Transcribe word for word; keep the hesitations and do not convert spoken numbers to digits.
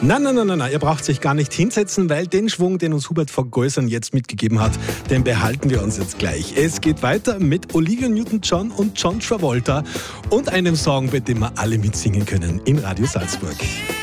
Nein, nein, nein, nein, nein, ihr braucht sich gar nicht hinsetzen, weil den Schwung, den uns Hubert von Geusern jetzt mitgegeben hat, den behalten wir uns jetzt gleich. Es geht weiter mit Olivia Newton-John und John Travolta und einem Song, bei dem wir alle mitsingen können in Radio Salzburg.